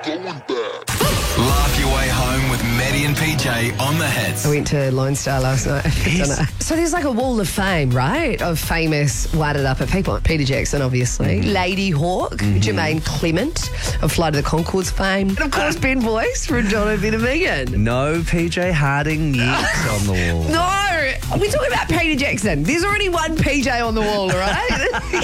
Laugh your way home with Maddie and PJ on the hits. I went to Lone Star last night. So there's like a wall of fame, right, of famous wadded upper people. Peter Jackson, obviously. Lady Hawk, Jermaine Clement of Flight of the Conchords fame. And of course, Ben Boyce from John O'Ben and Megan. No PJ Harding yet on the wall. No, we're talking about Peter Jackson. There's already one PJ on the wall, all right?